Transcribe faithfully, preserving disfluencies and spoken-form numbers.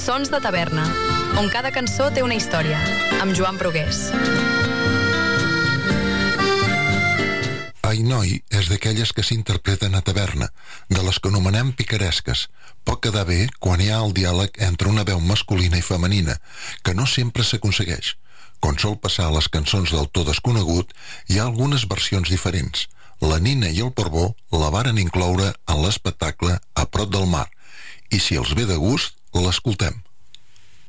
Sons de taverna, on cada cançó té una història, amb Joan Brugués. Ai noi és d'aquelles que s'interpreten a taverna, de les que anomenem picaresques. Pot quedar bé quan hi ha el diàleg entre una veu masculina i femenina, que no sempre s'aconsegueix. Com sol passar a les cançons d'autor desconegut, hi ha algunes versions diferents. La Nina i el Parbó la varen incloure en l'espectacle A prop del mar, i si els ve de gust, l'escoltem.